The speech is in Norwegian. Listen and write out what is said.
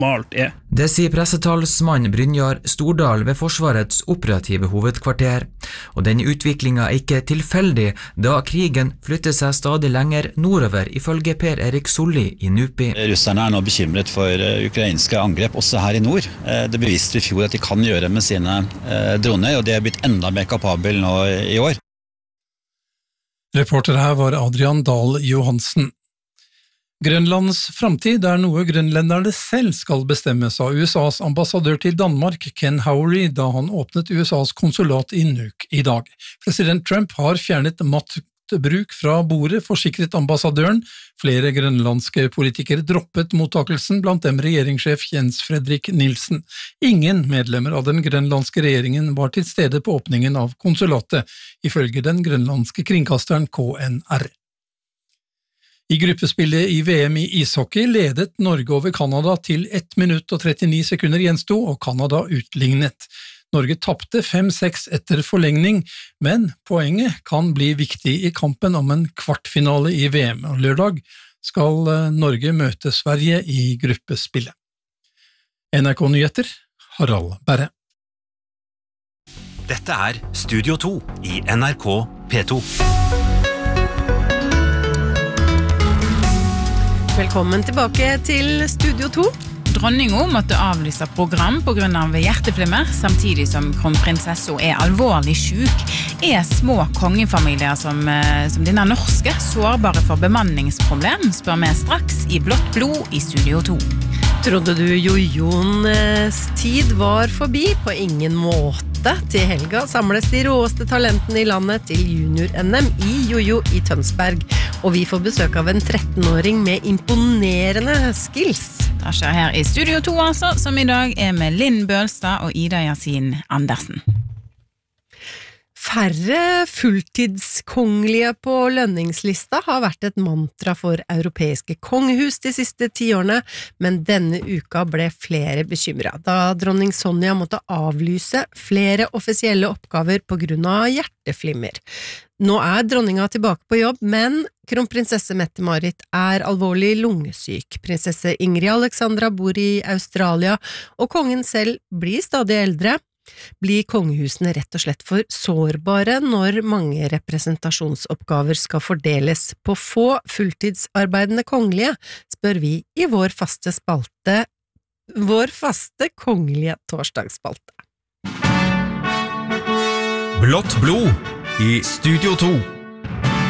normalt er. Det sier pressetalsmann Brynjar Stordal ved Forsvarets operative hovedkvarter, og denne utviklingen er ikke tilfeldig, da krigen flytter seg stadig lenger nordover, ifølge Per Erik Solli i NUPI. Russerne er nå bekymret for ukrainske angrep, også her i nord. Det beviste i fjor at de kan gjøre med sine droner, og de er blitt enda mer kapabel nå i år. Reporter her var Adrian Dahl Johansen. Grønlands framtid er noe grønlenderne selv skal bestemme, sa USAs ambassadør til Danmark, Ken Howry, da han åpnet USAs konsulat i Nuuk i dag. President Trump har fjernet maktbruk fra bordet, forsikret ambassadøren. Flere grønlandske politikere droppet mottakelsen, blant dem regjeringssjef Jens Fredrik Nielsen. Ingen medlemmer av den grønlandske regjeringen var til stede på åpningen av konsulatet, ifølge den grønlandske kringkasteren KNR. I gruppespillet i VM i ishockey ledet Norge over Kanada til 1 minutt og 39 sekunder gjensto, og Kanada utlignet. Norge tappte 5-6 etter forlengning, men poenget kan bli viktig i kampen om en kvartfinale i VM, og lørdag skal Norge møte Sverige i gruppespillet. NRK Nyheter, Harald Berre. Dette er Studio 2 i NRK P2. Velkommen tilbake til Studio 2. Dronningen måtte avlyse program på grunn av hjerteflimmer, samtidig som kronprinsessen er alvorlig syk. Er små kongefamilier som denne norske sårbare for bemanningsproblem, spør vi straks i Blått blod i Studio 2. Trodde du jojoens tid var forbi? På ingen måte. Til helga samles de råeste talentene i landet til junior-NM i jojo i Tønsberg, og vi får besøk av en 13-åring med imponerende skills. Det skjer her i Studio 2 altså, som i dag er med Linn Bølstad og Ida Yasin Andersen. Færre fulltidskongelige på lønningslista har vært et mantra for europeiske kongehus de siste 10 årene, men denne uka ble flere bekymret, da dronning Sonja måtte avlyse flere offisielle oppgaver på grunn av hjerteflimmer. Nå er dronninga tilbake på jobb, men kronprinsesse Mette-Marit er alvorlig lungesyk. Prinsesse Ingrid Alexandra bor i Australia, og kongen selv blir stadig eldre. Blir kongehusene rett og slett for sårbare når mange representasjonsoppgaver skal fordeles på få fulltidsarbeidende kongelige, spør vi i vår faste kongelige torsdagsspalte. Blått blod i Studio 2.